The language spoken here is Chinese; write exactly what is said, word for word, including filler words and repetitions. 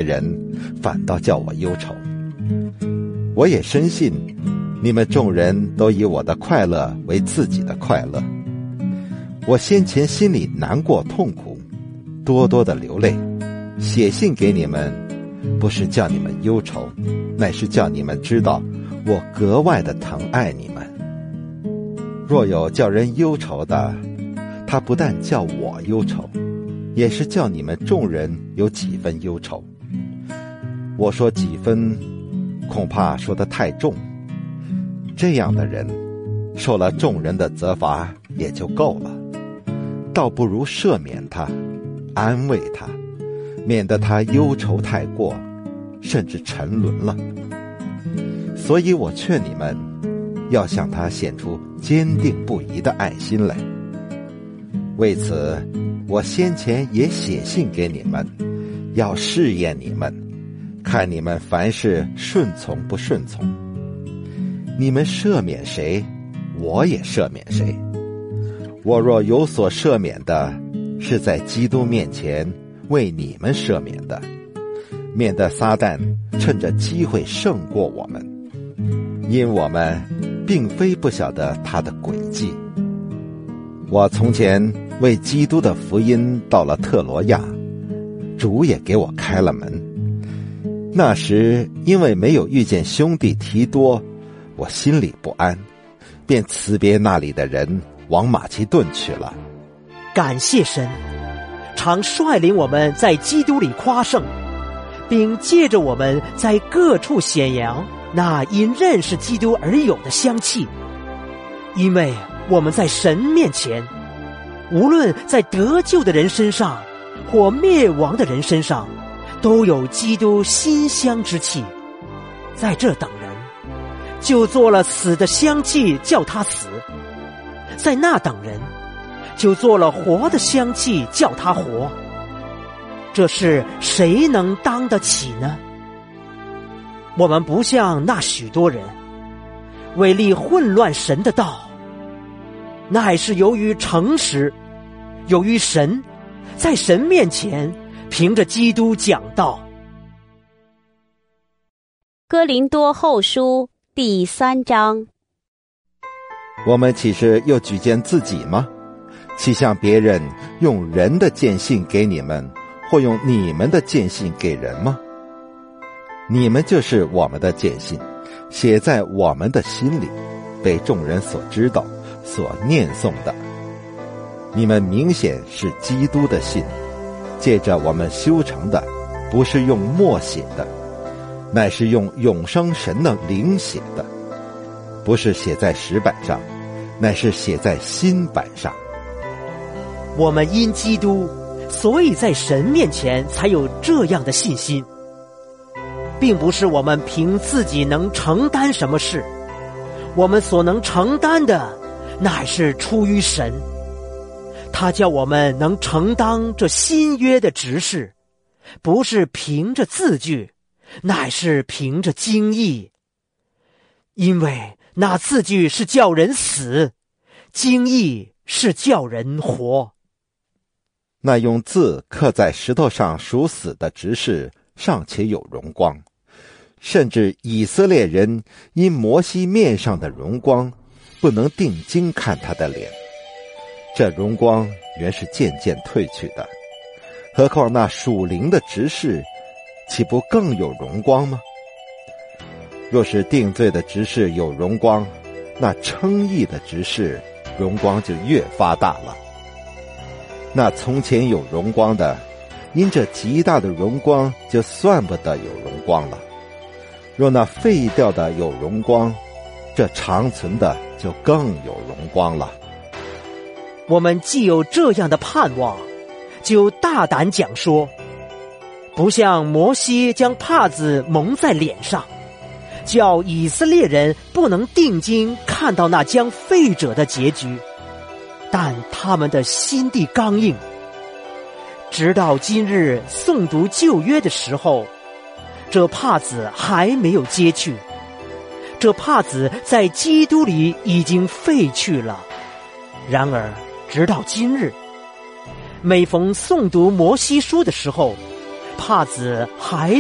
人，反倒叫我忧愁。我也深信，你们众人都以我的快乐为自己的快乐。我先前心里难过痛苦，多多的流泪，写信给你们，不是叫你们忧愁，乃是叫你们知道我格外的疼爱你们。若有叫人忧愁的，他不但叫我忧愁，也是叫你们众人有几分忧愁。我说几分，恐怕说得太重。这样的人，受了众人的责罚也就够了，倒不如赦免他，安慰他，免得他忧愁太过，甚至沉沦了。所以我劝你们，要向他显出坚定不移的爱心来。为此，我先前也写信给你们，要试验你们，看你们凡事顺从不顺从。你们赦免谁，我也赦免谁。我若有所赦免的，是在基督面前为你们赦免的，免得撒旦趁着机会胜过我们，因我们并非不晓得他的诡计。我从前为基督的福音到了特罗亚，主也给我开了门。那时因为没有遇见兄弟提多，我心里不安，便辞别那里的人，往马其顿去了。 感谢神，常率领我们在基督里夸胜，并借着我们在各处显扬那因认识基督而有的香气。因为我们在神面前，无论在得救的人身上或灭亡的人身上，都有基督馨香之气。在这等人，就做了死的香气，叫他死；在那等人，就做了活的香气，叫他活。这事谁能当得起呢？我们不像那许多人，为利混乱神的道，乃是由于诚实，由于神，在神面前凭着基督讲道。 哥林多后书第三章。 我们岂是又举荐自己吗？岂像别人用人的荐信给你们，或用你们的荐信给人吗？你们就是我们的荐信，写在我们的心里，被众人所知道，所念诵的。你们明显是基督的信，借着我们修成的，不是用墨写的，乃是用永生神的灵写的，不是写在石板上，乃是写在心板上。 我们因基督，所以在神面前才有这样的信心，并不是我们凭自己能承担什么事，我们所能承担的，乃是出于神。他叫我们能承担这新约的职事，不是凭着字句，乃是凭着经意。因为那字句是叫人死，经意是叫人活。 那用字刻在石头上属死的执事尚且有荣光，甚至以色列人因摩西面上的荣光，不能定睛看他的脸。这荣光原是渐渐退去的，何况那属灵的执事，岂不更有荣光吗？若是定罪的执事有荣光，那称义的执事荣光就越发大了。那从前有荣光的，因这极大的荣光，就算不得有荣光了。若那废掉的有荣光，这长存的就更有荣光了。 我们既有这样的盼望，就大胆讲说，不像摩西将帕子蒙在脸上，叫以色列人不能定睛看到那将废者的结局，但他们的心地刚硬。直到今日诵读旧约的时候，这帕子还没有揭去，这帕子在基督里已经废去了。然而直到今日，每逢诵读摩西书的时候，帕子还